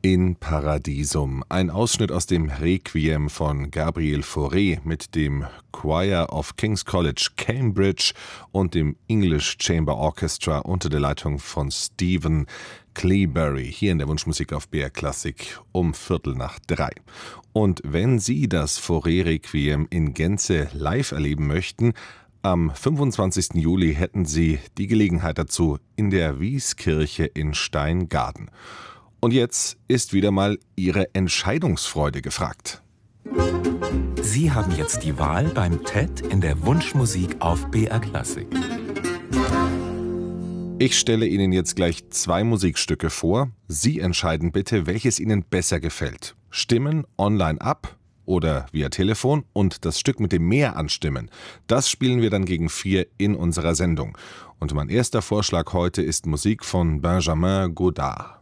In Paradisum, ein Ausschnitt aus dem Requiem von Gabriel Fauré mit dem Choir of King's College Cambridge und dem English Chamber Orchestra unter der Leitung von Stephen Cleobury, hier in der Wunschmusik auf BR Klassik um 2:45. Und wenn Sie das Fauré-Requiem in Gänze live erleben möchten, am 25. Juli hätten Sie die Gelegenheit dazu in der Wieskirche in Steingaden. Und jetzt ist wieder mal Ihre Entscheidungsfreude gefragt. Sie haben jetzt die Wahl beim TED in der Wunschmusik auf BR Klassik. Ich stelle Ihnen jetzt gleich 2 Musikstücke vor. Sie entscheiden bitte, welches Ihnen besser gefällt. Stimmen online ab oder via Telefon und das Stück mit dem Mehr an Stimmen, das spielen wir dann gegen 4 in unserer Sendung. Und mein erster Vorschlag heute ist Musik von Benjamin Godard.